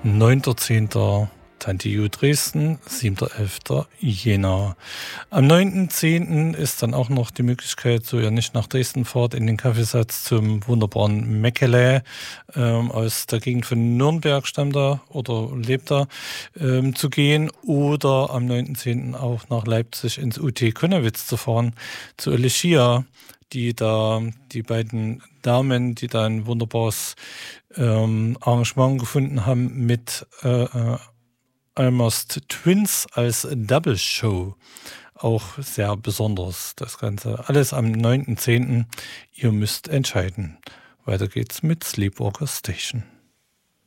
9.10. Tante Ju Dresden, 7.11. Jena. Am 9.10. ist dann auch noch die Möglichkeit, so ihr nicht nach Dresden fahrt, in den Kaffeesatz zum wunderbaren Meckele aus der Gegend von Nürnberg stammt er oder lebt er, zu gehen, oder am 9.10. auch nach Leipzig ins UT Konnewitz zu fahren, zu Elicia, die beiden Damen, die da ein wunderbares Arrangement gefunden haben mit Almost Twins als Double Show. Auch sehr besonders, das Ganze. Alles am 9.10. Ihr müsst entscheiden. Weiter geht's mit Sleepwalker Station.